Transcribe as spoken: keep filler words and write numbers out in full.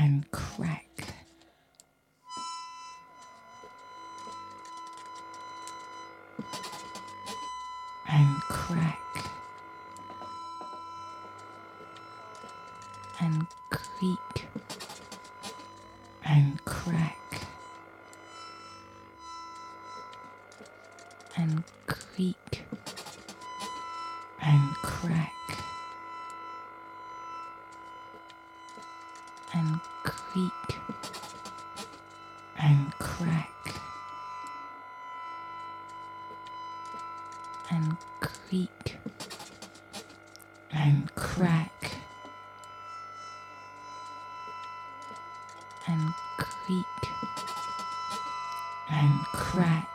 and crack and crack and creak and crack and creak and crack and creak and crack and creak and crack and creak and crack